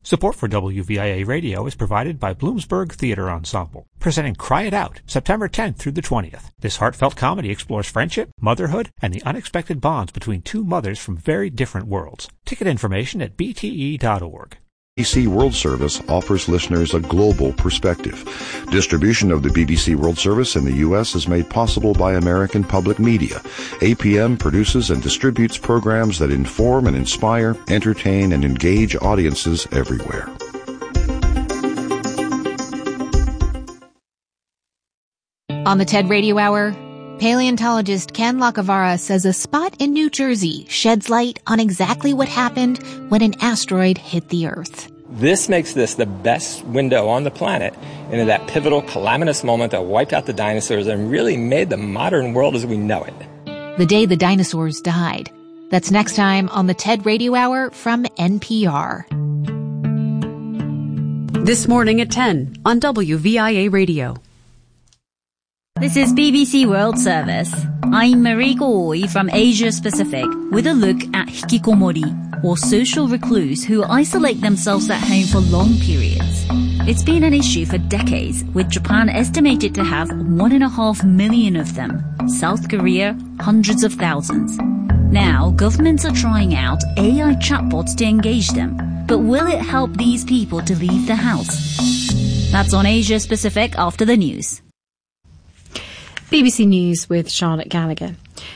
Support for WVIA Radio is provided by Bloomsburg Theater Ensemble, presenting Cry It Out, September 10th through the 20th. This heartfelt comedy explores friendship, motherhood, and the unexpected bonds between two mothers from very different worlds. Ticket information at bte.org. BBC World Service offers listeners a global perspective. Distribution of the BBC World Service in the U.S. is made possible by American Public Media. APM produces and distributes programs that inform and inspire, entertain, and engage audiences everywhere. On the TED Radio Hour, paleontologist Ken Lacavara says a spot in New Jersey sheds light on exactly what happened when an asteroid hit the Earth. This makes this the best window on the planet into that pivotal, calamitous moment that wiped out the dinosaurs and really made the modern world as we know it. The day the dinosaurs died. That's next time on the TED Radio Hour from NPR. This morning at 10 on WVIA Radio. This is BBC World Service. I'm Mariko Oi from Asia Pacific with a look at hikikomori, or social recluse who isolate themselves at home for long periods. It's been an issue for decades, with Japan estimated to have 1.5 million of them. South Korea, hundreds of thousands. Now, governments are trying out AI chatbots to engage them. But will it help these people to leave the house? That's on Asia Pacific after the news. BBC News with Charlotte Gallagher.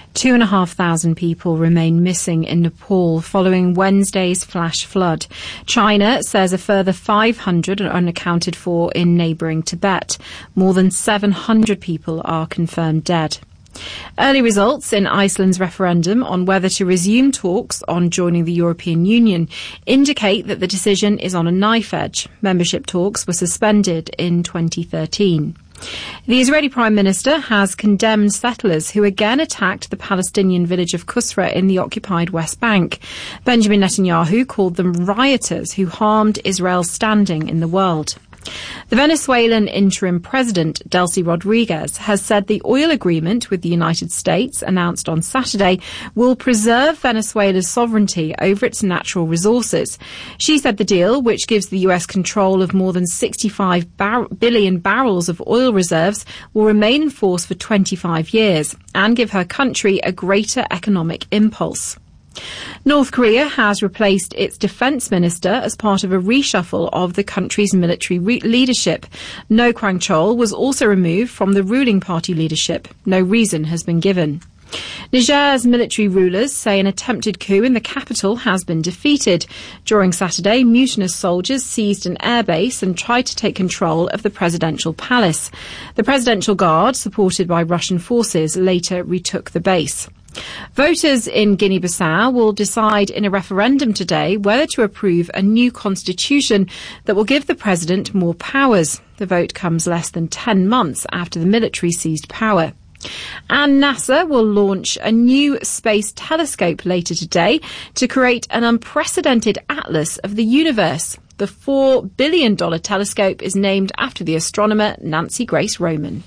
2,500 people remain missing in Nepal following Wednesday's flash flood. China says a further 500 are unaccounted for in neighbouring Tibet. More than 700 people are confirmed dead. Early results in Iceland's referendum on whether to resume talks on joining the European Union indicate that the decision is on a knife edge. Membership talks were suspended in 2013. The Israeli Prime Minister has condemned settlers who again attacked the Palestinian village of Kusra in the occupied West Bank. Benjamin Netanyahu called them rioters who harmed Israel's standing in the world. The Venezuelan interim president, Delcy Rodriguez, has said the oil agreement with the United States, announced on Saturday, will preserve Venezuela's sovereignty over its natural resources. She said the deal, which gives the US control of more than 65 billion barrels of oil reserves, will remain in force for 25 years and give her country a greater economic impulse. North Korea has replaced its defence minister as part of a reshuffle of the country's military leadership. No Kwang-chol was also removed from the ruling party leadership. No reason has been given. Niger's military rulers say an attempted coup in the capital has been defeated. During Saturday, mutinous soldiers seized an airbase and tried to take control of the presidential palace. The Presidential Guard, supported by Russian forces, later retook the base. Voters in Guinea-Bissau will decide in a referendum today whether to approve a new constitution that will give the president more powers. The vote comes less than 10 months after the military seized power. And NASA will launch a new space telescope later today to create an unprecedented atlas of the universe. The $4 billion telescope is named after the astronomer Nancy Grace Roman.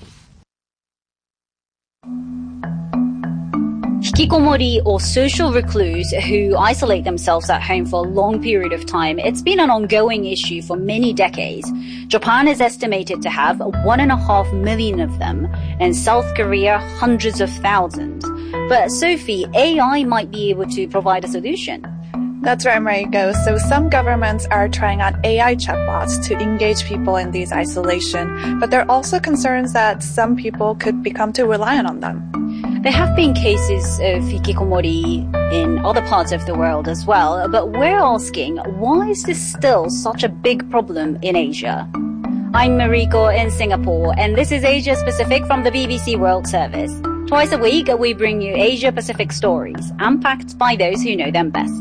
Hikikomori, or social recluse who isolate themselves at home for a long period of time, it's been an ongoing issue for many decades. Japan is estimated to have 1.5 million of them, and South Korea hundreds of thousands. But Sophie, AI might be able to provide a solution. That's right, Mariko. So some governments are trying out AI chatbots to engage people in these isolation, but there are also concerns that some people could become too reliant on them. There have been cases of hikikomori in other parts of the world as well, but we're asking, why is this still such a big problem in Asia? I'm Mariko in Singapore, and this is Asia Pacific from the BBC World Service. Twice a week, we bring you Asia Pacific stories, unpacked by those who know them best.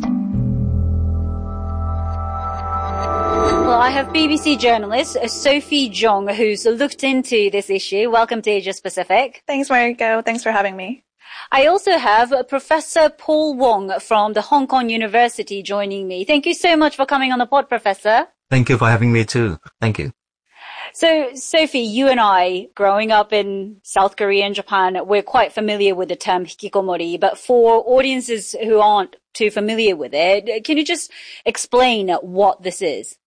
Well, I have BBC journalist Sophie Jong, who's looked into this issue. Welcome to Asia Pacific. Thanks, Mariko. Thanks for having me. I also have Professor Paul Wong from the Hong Kong University joining me. Thank you so much for coming on the pod, Professor. Thank you for having me too. Thank you. So, Sophie, you and I, growing up in South Korea and Japan, we're quite familiar with the term hikikomori, but for audiences who aren't too familiar with it, can you just explain what this is?